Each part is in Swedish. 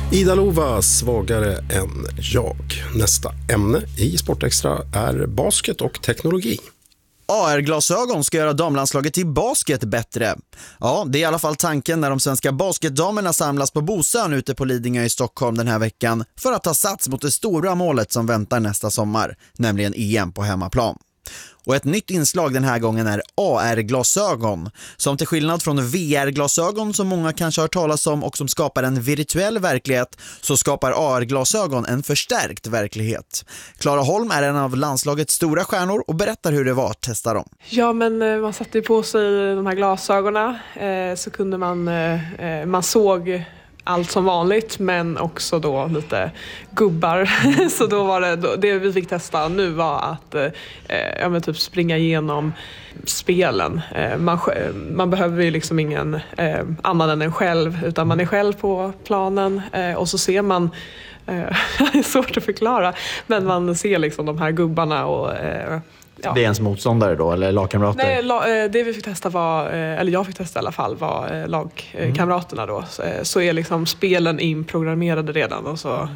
Ida Lova, svagare än jag. Nästa ämne i Sportextra är basket och teknologi. AR-glasögon ska göra damlandslaget i basket bättre. Ja, det är i alla fall tanken när de svenska basketdamerna samlas på Bosön ute på Lidingö i Stockholm den här veckan för att ta sats mot det stora målet som väntar nästa sommar, nämligen EM på hemmaplan. Och ett nytt inslag den här gången är AR-glasögon, som till skillnad från VR-glasögon som många kanske har talat om och som skapar en virtuell verklighet, så skapar AR-glasögon en förstärkt verklighet. Klara Holm är en av landslagets stora stjärnor och berättar hur det var att testa dem. Ja, men man satte på sig de här glasögonen så kunde man såg allt som vanligt, men också då lite gubbar. Så då var det vi fick testa nu var att typ springa igenom spelen. Man behöver ju liksom ingen annan än en själv, utan man är själv på planen och så ser man det är svårt att förklara, men man ser liksom de här gubbarna och ja. Det är ens motståndare då, eller lagkamrater? Nej, det vi fick testa var, eller jag fick testa i alla fall, var lagkamraterna då. Så är liksom spelen inprogrammerade redan och så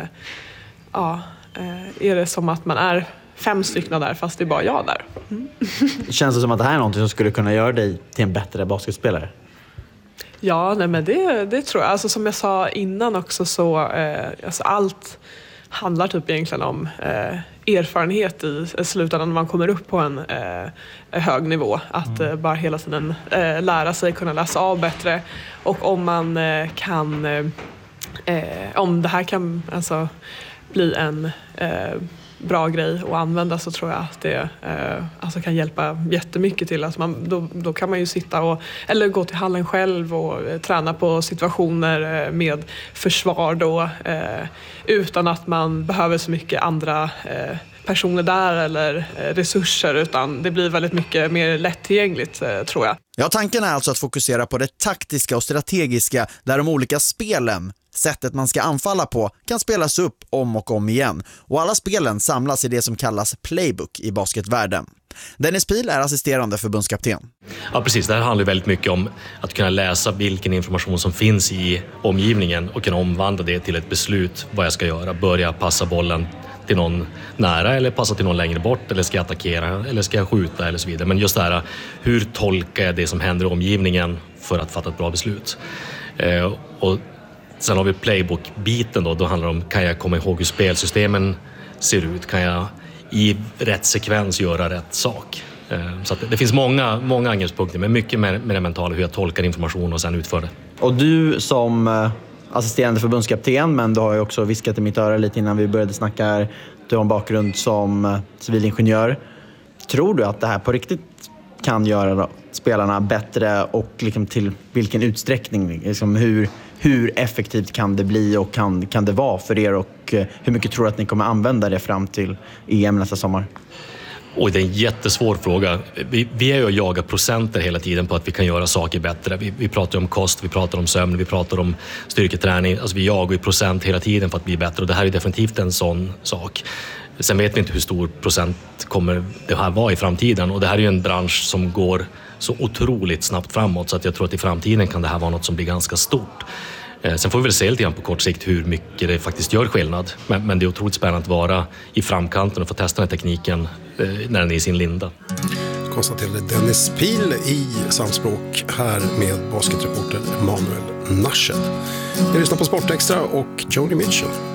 är det som att man är 5 stycken där fast det är bara jag där. Känns det som att det här är något som skulle kunna göra dig till en bättre basketspelare? Ja, nej, men det tror jag. Alltså, som jag sa innan också så alltså, allt handlar typ egentligen om erfarenhet i slutändan när man kommer upp på en hög nivå. Att bara hela tiden lära sig kunna läsa av bättre. Och om man kan om det här kan alltså bli en bra grej att använda, så tror jag att det alltså kan hjälpa jättemycket till att då kan man ju sitta eller gå till hallen själv och träna på situationer med försvar då, utan att man behöver så mycket andra personer där eller resurser, utan det blir väldigt mycket mer lättillgängligt, tror jag. Ja, tanken är alltså att fokusera på det taktiska och strategiska, där de olika spelen, sättet man ska anfalla på, kan spelas upp om och om igen. Och alla spelen samlas i det som kallas playbook i basketvärlden. Dennis Pihl är assisterande förbundskapten. Ja, precis. Det här handlar väldigt mycket om att kunna läsa vilken information som finns i omgivningen och kunna omvandla det till ett beslut vad jag ska göra. Börja passa bollen till någon nära eller passa till någon längre bort, eller ska jag attackera eller ska jag skjuta eller så vidare. Men just det här, hur tolkar jag det som händer i omgivningen för att fatta ett bra beslut? Och sen har vi playbook-biten då handlar det om, kan jag komma ihåg hur spelsystemen ser ut? Kan jag i rätt sekvens göra rätt sak? Så att det finns många angreppspunkter, men mycket med det mentala, hur jag tolkar information och sen utför det. Och du som assisterande förbundskapten, men du har ju också viskat i mitt öra lite innan vi började snacka här, du har en bakgrund som civilingenjör. Tror du att det här på riktigt kan göra spelarna bättre, och liksom till vilken utsträckning? Liksom hur effektivt kan det bli och kan det vara för er, och hur mycket tror du att ni kommer använda det fram till EM nästa sommar? Det är en jättesvår fråga. Vi är ju att jaga procenter hela tiden på att vi kan göra saker bättre. Vi pratar om kost, vi pratar om sömn, vi pratar om styrketräning. Alltså vi jagar ju procent hela tiden för att bli bättre, och det här är definitivt en sån sak. Sen vet vi inte hur stor procent kommer det här vara i framtiden, och det här är ju en bransch som går så otroligt snabbt framåt, så att jag tror att i framtiden kan det här vara något som blir ganska stort. Sen får vi väl se lite grann på kort sikt hur mycket det faktiskt gör skillnad. Men det är otroligt spännande att vara i framkanten och få testa den här tekniken när den är i sin linda. Konstaterade Dennis Pihl i Samspråk här med basketreporter Emanuel Naschel. Ni lyssnar på Sportextra och Joni Mitchell.